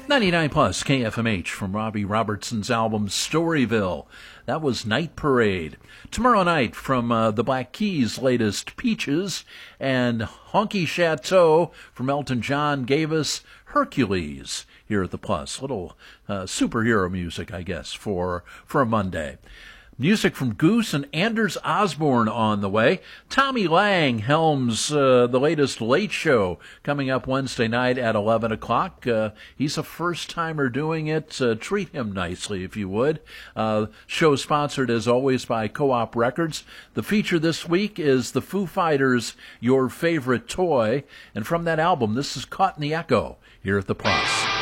99 plus KFMH from Robbie Robertson's album Storyville. That was Night Parade. Tomorrow night from the Black Keys' latest Peaches, and Honky Chateau from Elton John gave us Hercules here at the Plus. Little superhero music, I guess, for a Monday. Music from Goose and Anders Osborne on the way. Tommy Lang helms the latest Late Show coming up Wednesday night at 11 o'clock. He's a first-timer doing it. Treat him nicely, if you would. Show sponsored, as always, by Co-op Records. The feature this week is the Foo Fighters' Your Favorite Toy. And from that album, this is Caught in the Echo here at the Plus.